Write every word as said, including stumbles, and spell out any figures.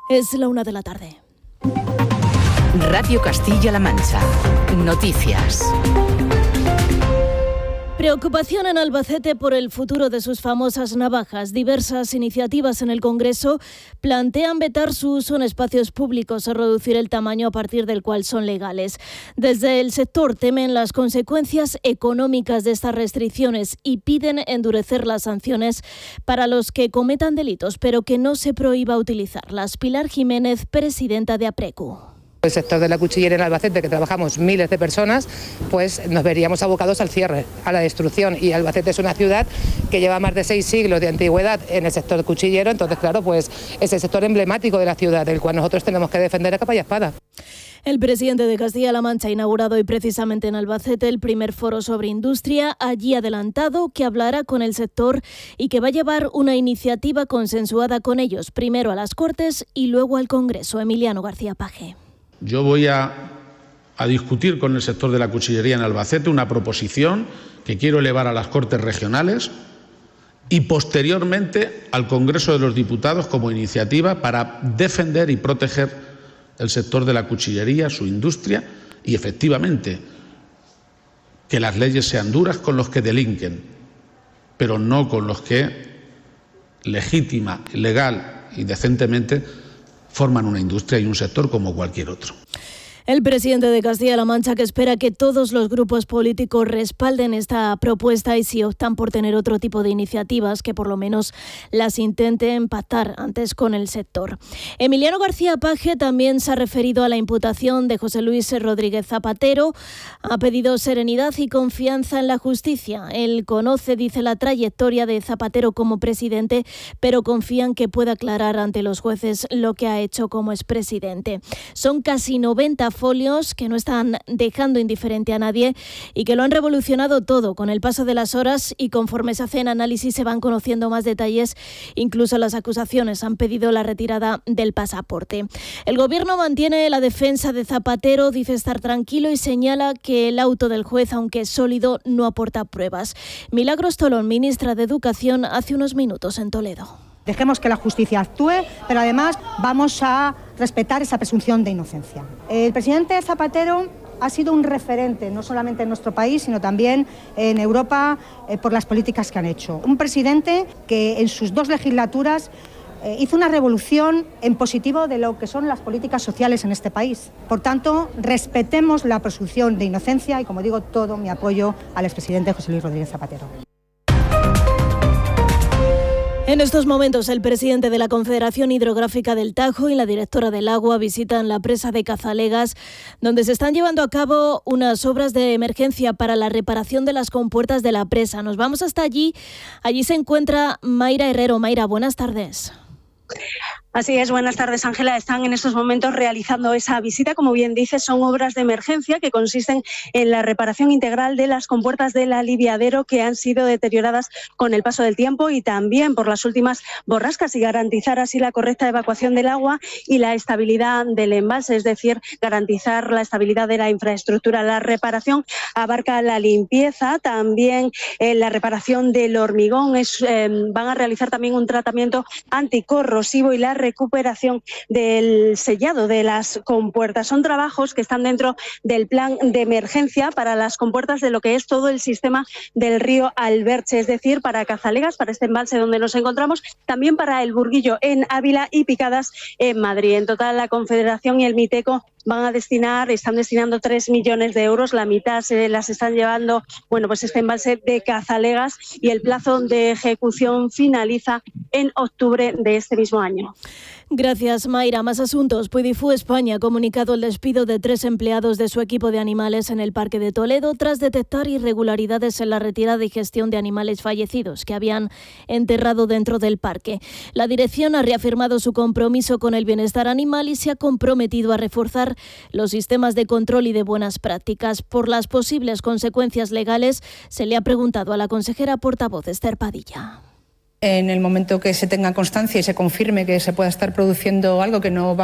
Es la una de la tarde. Radio Castilla-La Mancha. Noticias. Preocupación en Albacete por el futuro de sus famosas navajas. Diversas iniciativas en el Congreso plantean vetar su uso en espacios públicos o reducir el tamaño a partir del cual son legales. Desde el sector temen las consecuencias económicas de estas restricciones y piden endurecer las sanciones para los que cometan delitos, pero que no se prohíba utilizarlas. Pilar Jiménez, presidenta de APRECU. El sector de la cuchillera en Albacete, que trabajamos miles de personas, pues nos veríamos abocados al cierre, a la destrucción. Y Albacete es una ciudad que lleva más de seis siglos de antigüedad en el sector cuchillero, entonces claro, pues es el sector emblemático de la ciudad, del cual nosotros tenemos que defender a capa y espada. El presidente de Castilla-La Mancha ha inaugurado hoy precisamente en Albacete el primer foro sobre industria, allí adelantado que hablará con el sector y que va a llevar una iniciativa consensuada con ellos, primero a las Cortes y luego al Congreso. Emiliano García Paje. Yo voy a, a discutir con el sector de la cuchillería en Albacete una proposición que quiero elevar a las Cortes regionales y posteriormente al Congreso de los Diputados como iniciativa para defender y proteger el sector de la cuchillería, su industria y, efectivamente, que las leyes sean duras con los que delinquen, pero no con los que legítima, legal y decentemente forman una industria y un sector como cualquier otro. El presidente de Castilla-La Mancha, que espera que todos los grupos políticos respalden esta propuesta y si optan por tener otro tipo de iniciativas, que por lo menos las intenten pactar antes con el sector. Emiliano García Paje también se ha referido a la imputación de José Luis Rodríguez Zapatero. Ha pedido serenidad y confianza en la justicia. Él conoce, dice, la trayectoria de Zapatero como presidente, pero confía en que pueda aclarar ante los jueces lo que ha hecho como expresidente. Son casi noventa folios que no están dejando indiferente a nadie y que lo han revolucionado todo con el paso de las horas, y conforme se hacen análisis se van conociendo más detalles. Incluso las acusaciones han pedido la retirada del pasaporte. El Gobierno mantiene la defensa de Zapatero, dice estar tranquilo y señala que el auto del juez, aunque es sólido, no aporta pruebas. Milagros Tolón, ministra de Educación, hace unos minutos en Toledo. Dejemos que la justicia actúe, pero además vamos a respetar esa presunción de inocencia. El presidente Zapatero ha sido un referente, no solamente en nuestro país, sino también en Europa, eh, por las políticas que han hecho. Un presidente que en sus dos legislaturas eh, hizo una revolución en positivo de lo que son las políticas sociales en este país. Por tanto, respetemos la presunción de inocencia y, como digo, todo mi apoyo al expresidente José Luis Rodríguez Zapatero. En estos momentos, el presidente de la Confederación Hidrográfica del Tajo y la directora del Agua visitan la presa de Cazalegas, donde se están llevando a cabo unas obras de emergencia para la reparación de las compuertas de la presa. Nos vamos hasta allí. Allí se encuentra Mayra Herrero. Mayra, buenas tardes. Así es, buenas tardes, Ángela. Están en estos momentos realizando esa visita. Como bien dices, son obras de emergencia que consisten en la reparación integral de las compuertas del aliviadero que han sido deterioradas con el paso del tiempo y también por las últimas borrascas, y garantizar así la correcta evacuación del agua y la estabilidad del embalse, es decir, garantizar la estabilidad de la infraestructura. La reparación abarca la limpieza, también eh, la reparación del hormigón. Es, eh, van a realizar también un tratamiento anticorrosivo y la recuperación del sellado de las compuertas. Son trabajos que están dentro del plan de emergencia para las compuertas de lo que es todo el sistema del río Alberche, es decir, para Cazalegas, para este embalse donde nos encontramos, también para el Burguillo en Ávila y Picadas en Madrid. En total, la Confederación y el Miteco van a destinar, están destinando tres millones de euros, la mitad se las están llevando, bueno, pues este embalse de Cazalegas, y el plazo de ejecución finaliza en octubre de este mismo año. Gracias, Mayra. Más asuntos. Pudifu España ha comunicado el despido de tres empleados de su equipo de animales en el Parque de Toledo tras detectar irregularidades en la retirada y gestión de animales fallecidos que habían enterrado dentro del parque. La dirección ha reafirmado su compromiso con el bienestar animal y se ha comprometido a reforzar los sistemas de control y de buenas prácticas. Por las posibles consecuencias legales, se le ha preguntado a la consejera portavoz Esther Padilla. En el momento que se tenga constancia y se confirme que se pueda estar produciendo algo que no va